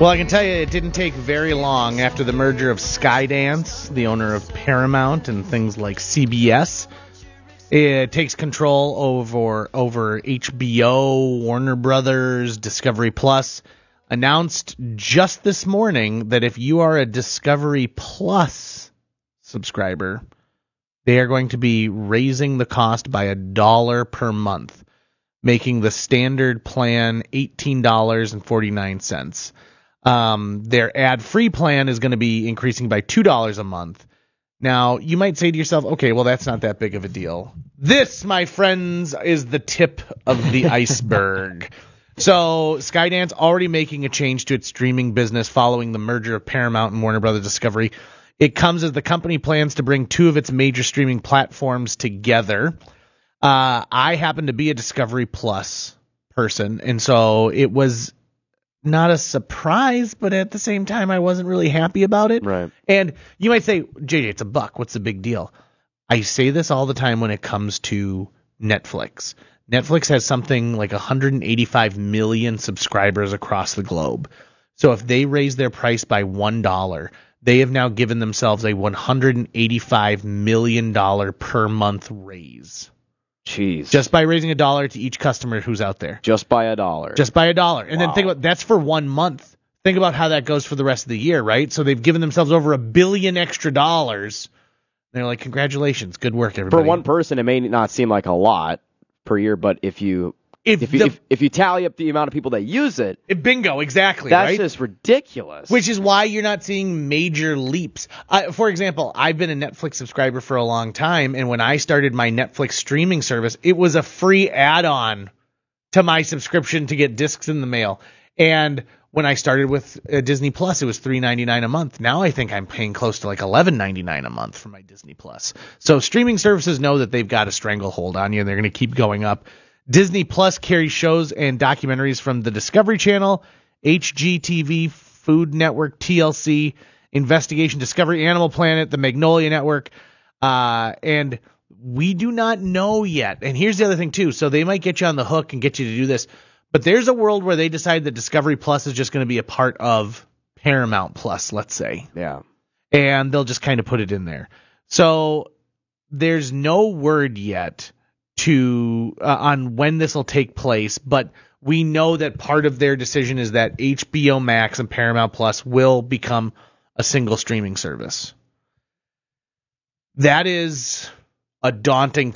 Well, I can tell you it didn't take very long after the merger of Skydance, the owner of Paramount and things like CBS. It takes control over HBO, Warner Brothers, Discovery Plus. Announced just this morning that if you are a Discovery Plus subscriber, they are going to be raising the cost by $1 per month, making the standard plan $18.49. Their ad-free plan is going to be increasing by $2 a month. Now, you might say to yourself, okay, well, that's not that big of a deal. This, my friends, is the tip of the iceberg. So, Skydance already making a change to its streaming business following the merger of Paramount and Warner Brothers Discovery. It comes as the company plans to bring two of its major streaming platforms together. I happen to be a Discovery Plus person, and so it was not a surprise, but at the same time, I wasn't really happy about it. Right. And you might say, JJ, it's $1. What's the big deal? I say this all the time when it comes to Netflix. Netflix has something like 185 million subscribers across the globe. So if they raise their price by $1, they have now given themselves a $185 million per month raise. Jeez. Just by raising $1 to each customer who's out there. Just by $1. Just by $1. And Wow. then think about that's for 1 month. Think about how that goes for the rest of the year, right? So they've given themselves over $1 billion extra dollars. They're like, congratulations, good work, everybody. For one person, it may not seem like a lot per year, but if you tally up the amount of people that use it, bingo, exactly. That's right? just ridiculous. Which is why you're not seeing major leaps. For example, I've been a Netflix subscriber for a long time, and when I started my Netflix streaming service, it was a free add-on to my subscription to get discs in the mail. And when I started with Disney Plus, it was $3.99 a month. Now I think I'm paying close to like $11.99 a month for my Disney Plus. So streaming services know that they've got a stranglehold on you, and they're going to keep going up. Disney Plus carries shows and documentaries from the Discovery Channel, HGTV, Food Network, TLC, Investigation Discovery, Animal Planet, the Magnolia Network, and we do not know yet. And here's the other thing, too. So they might get you on the hook and get you to do this, but there's a world where they decide that Discovery Plus is just going to be a part of Paramount Plus, let's say. Yeah. And they'll just kind of put it in there. So there's no word yet on when this will take place, but we know that part of their decision is that HBO Max and Paramount Plus will become a single streaming service. That is a daunting